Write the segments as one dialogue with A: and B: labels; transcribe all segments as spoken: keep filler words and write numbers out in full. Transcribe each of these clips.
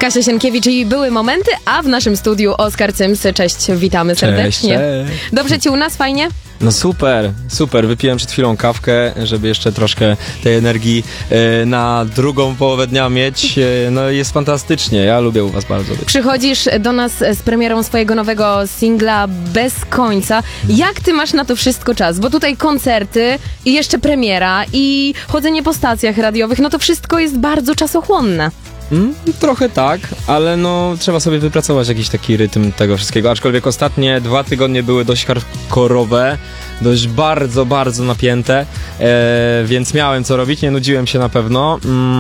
A: Kasia Sienkiewicz i Były Momenty, a w naszym studiu Oskar Cyms. Cześć, witamy serdecznie.
B: Cześć, cześć.
A: Dobrze ci u nas? Fajnie?
B: No super, super. Wypiłem przed chwilą kawkę, żeby jeszcze troszkę tej energii e, na drugą połowę dnia mieć. E, no jest fantastycznie, ja lubię u was bardzo.
A: Przychodzisz do nas z premierą swojego nowego singla Bez końca. Jak ty masz na to wszystko czas? Bo tutaj koncerty i jeszcze premiera i chodzenie po stacjach radiowych, no to wszystko jest bardzo czasochłonne.
B: Mm, trochę tak, ale no trzeba sobie wypracować jakiś taki rytm tego wszystkiego, aczkolwiek ostatnie dwa tygodnie były dość hardkorowe, dość bardzo, bardzo napięte, e, więc miałem co robić, nie nudziłem się na pewno.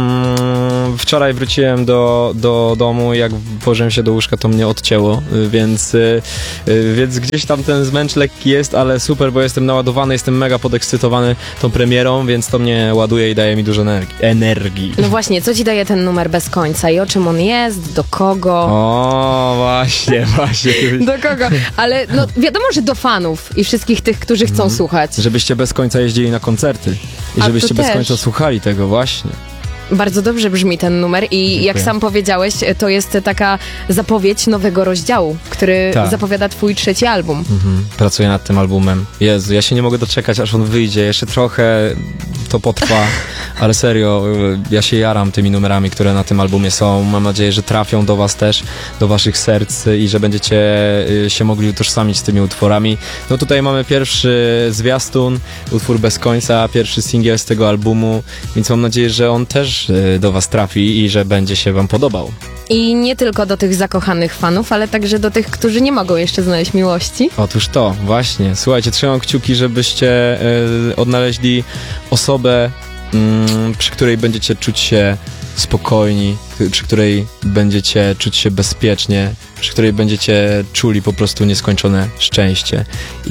B: Mm, wczoraj wróciłem do, do domu, jak położyłem się do łóżka, to mnie odcięło, więc, e, więc gdzieś tam ten zmęcz lekki jest, ale super, bo jestem naładowany, jestem mega podekscytowany tą premierą, więc to mnie ładuje i daje mi dużo energii. energii.
A: No właśnie, co ci daje ten numer Bez końca i o czym on jest, do kogo?
B: O, właśnie, właśnie.
A: Do kogo? Ale no wiadomo, że do fanów i wszystkich tych, którzy chcą mm. słuchać.
B: Żebyście bez końca jeździli na koncerty i
A: A
B: żebyście bez
A: też.
B: końca słuchali tego, właśnie.
A: Bardzo dobrze brzmi ten numer i Dziękuję. Jak sam powiedziałeś, to jest taka zapowiedź nowego rozdziału, który tak. zapowiada twój trzeci album.
B: Mhm. Pracuję nad tym albumem. Jezu, ja się nie mogę doczekać, aż on wyjdzie. Jeszcze trochę to potrwa, ale serio, ja się jaram tymi numerami, które na tym albumie są. Mam nadzieję, że trafią do was też, do waszych serc i że będziecie się mogli utożsamić z tymi utworami. No tutaj mamy pierwszy zwiastun, utwór Bez końca, pierwszy singiel z tego albumu, więc mam nadzieję, że on też do was trafi i że będzie się wam podobał.
A: I nie tylko do tych zakochanych fanów, ale także do tych, którzy nie mogą jeszcze znaleźć miłości.
B: Otóż to, właśnie. Słuchajcie, trzymam kciuki, żebyście y, odnaleźli osobę, y, przy której będziecie czuć się spokojni, przy której będziecie czuć się bezpiecznie, przy której będziecie czuli po prostu nieskończone szczęście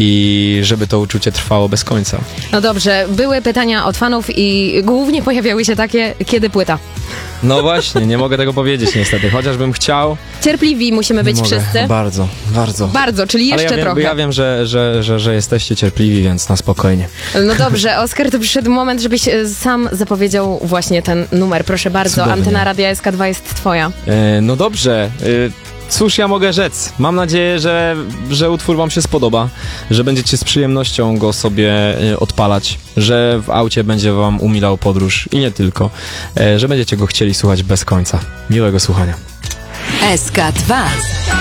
B: i żeby to uczucie trwało bez końca.
A: No dobrze, były pytania od fanów i głównie pojawiały się takie, kiedy płyta?
B: No właśnie, nie mogę tego powiedzieć niestety, chociażbym chciał.
A: Cierpliwi musimy być
B: mogę.
A: wszyscy.
B: Bardzo, bardzo.
A: Bardzo, czyli jeszcze
B: Ale ja wiem,
A: trochę.
B: ja wiem, że, że, że, że jesteście cierpliwi, więc na spokojnie.
A: No dobrze, Oskar, to przyszedł moment, żebyś sam zapowiedział właśnie ten numer. Proszę bardzo,
B: Cudownie.
A: Antena Radia S K dwa jest twoja.
B: E, no dobrze. E, Cóż ja mogę rzec? Mam nadzieję, że, że utwór wam się spodoba, że będziecie z przyjemnością go sobie odpalać, że w aucie będzie wam umilał podróż i nie tylko, że będziecie go chcieli słuchać bez końca. Miłego słuchania.
C: S K dwa.